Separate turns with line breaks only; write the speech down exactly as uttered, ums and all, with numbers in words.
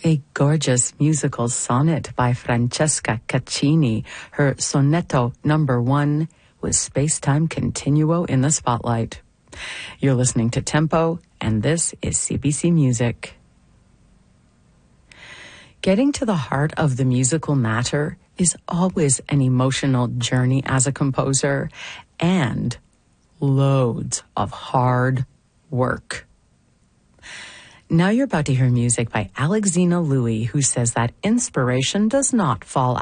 A gorgeous musical sonnet by Francesca Caccini, her sonetto number one, with space-time continuo in the spotlight. You're listening to Tempo, and this is C B C Music. Getting to the heart of the musical matter is always an emotional journey as a composer, and loads of hard work. Now you're about to hear music by Alexina Louie, who says that inspiration does not fall